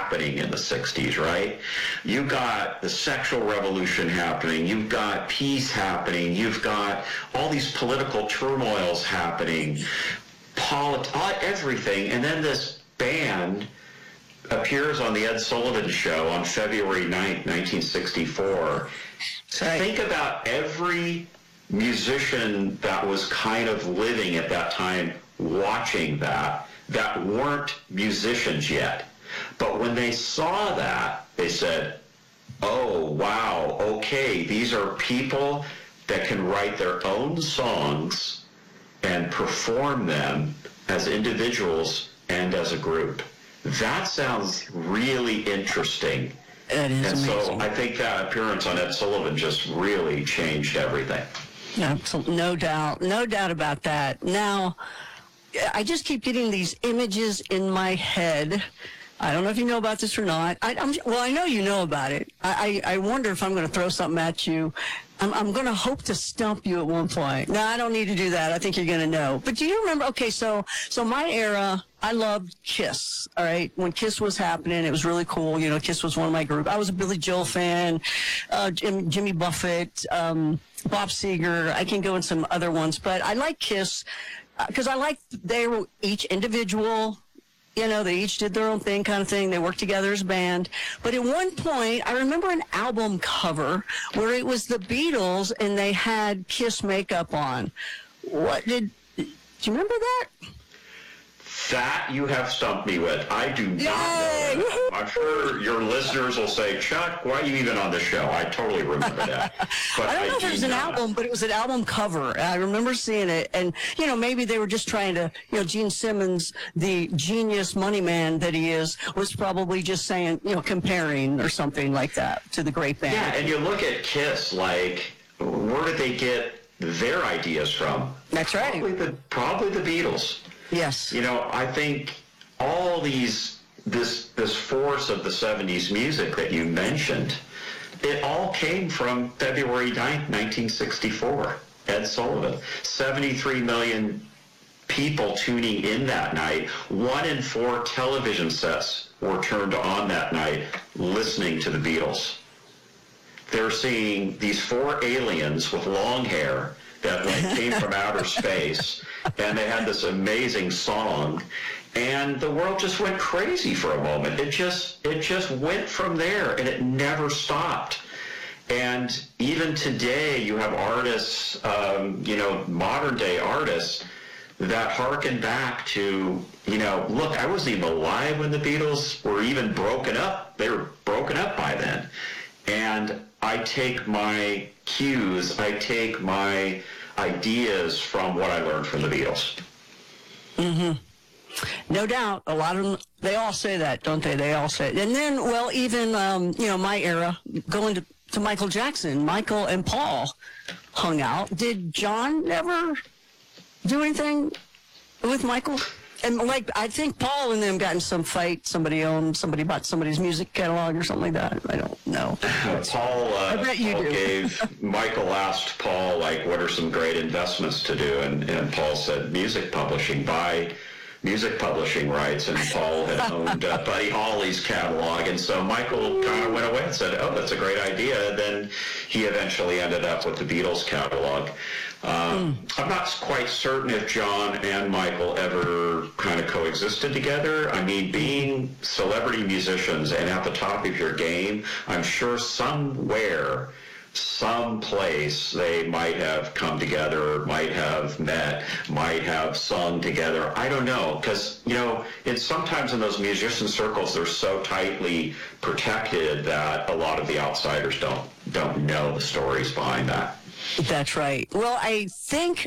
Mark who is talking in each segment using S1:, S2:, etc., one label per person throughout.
S1: happening in the 60s, right? You've got the sexual revolution happening. You've got peace happening. You've got all these political turmoils happening, everything. And then this band appears on the Ed Sullivan Show on February 9th, 1964. Think about every musician that was kind of living at that time watching that weren't musicians yet. But when they saw that, they said, oh, wow, okay, these are people that can write their own songs and perform them as individuals and as a group. That sounds really interesting.
S2: It is amazing.
S1: So I think that appearance on Ed Sullivan just really changed everything.
S2: Absolutely, no doubt about that. Now, I just keep getting these images in my head. I don't know if you know about this or not. Well, I know you know about it. I wonder if I'm going to throw something at you. I'm going to hope to stump you at one point. No, I don't need to do that. I think you're going to know. But do you remember? Okay, so my era, I loved Kiss. All right, when Kiss was happening, it was really cool. You know, Kiss was one of my group. I was a Billy Joel fan, Jimmy Buffett, Bob Seger. I can go in some other ones, but I like Kiss because I like they were each individual. You know, they each did their own thing kind of thing. They worked together as a band. But at one point, I remember an album cover where it was the Beatles and they had Kiss makeup on. Do you remember that?
S1: That you have stumped me with. I do not know that. I'm sure your listeners will say, Chuck, why are you even on the show? I totally remember that. But
S2: I don't know if it was an album, but it was an album cover. I remember seeing it. And, you know, maybe they were just trying to, you know, Gene Simmons, the genius money man that he is, was probably just saying, you know, comparing or something like that to the great band.
S1: Yeah, and you look at Kiss, like, where did they get their ideas from?
S2: That's right.
S1: Probably the Beatles.
S2: Yes.
S1: You know, I think all this force of the 70s music that you mentioned, it all came from February 9th, 1964, Ed Sullivan. 73 million people tuning in that night. 1 in 4 television sets were turned on that night listening to the Beatles. They're seeing these 4 aliens with long hair that came from outer space, and they had this amazing song, and the world just went crazy for a moment. It just went from there, and it never stopped. And even today, you have artists, you know, modern day artists that harken back to, you know, look, I wasn't even alive when the Beatles were even broken up. They were broken up by then. And I take my cues, I take my ideas from what I learned from the Beatles.
S2: Mm-hmm. No doubt. A lot of them, they all say that, don't they? They all say it. And then, well, even, you know, my era, going to Michael Jackson, Michael and Paul hung out. Did John ever do anything with Michael? And, like, I think Paul and them got in some fight. Somebody bought somebody's music catalog or something like that. I don't know.
S1: Michael asked Paul, like, what are some great investments to do? And Paul said, music publishing, buy music publishing rights. And Paul had owned Buddy Holly's catalog. And so Michael kind of went away and said, oh, that's a great idea. Then he eventually ended up with the Beatles catalog. I'm not quite certain if John and Michael ever kind of coexisted together. I mean, being celebrity musicians and at the top of your game, I'm sure somewhere, someplace, they might have come together, might have met, might have sung together. I don't know, because, you know, it's sometimes in those musician circles, they're so tightly protected that a lot of the outsiders don't know the stories behind that.
S2: That's right. Well, I think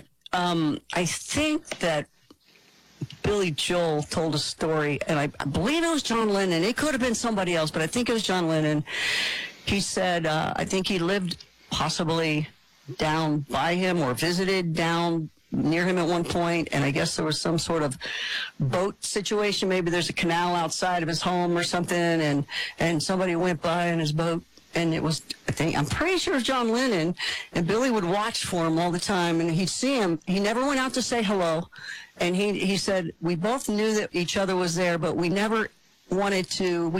S2: that Billy Joel told a story, and I believe it was John Lennon. It could have been somebody else, but I think it was John Lennon. He said, I think he lived possibly down by him or visited down near him at one point, and I guess there was some sort of boat situation. Maybe there's a canal outside of his home or something, and somebody went by in his boat. And it was, I'm pretty sure it was John Lennon, and Billy would watch for him all the time, and he'd see him. He never went out to say hello, and he said, we both knew that each other was there, but we never wanted to,